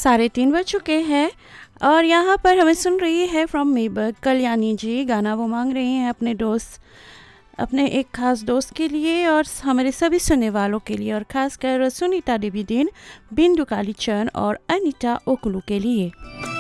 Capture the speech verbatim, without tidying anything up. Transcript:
साढ़े तीन बज चुके हैं और यहाँ पर हमें सुन रही है फ्रॉम मेबक कल्याणी जी। गाना वो मांग रही हैं अपने दोस्त, अपने एक खास दोस्त के लिए और हमारे सभी सुनने वालों के लिए, और ख़ासकर सुनीता देवी दिन, बिंदु कालीचंद और अनीता ओकुलू के लिए।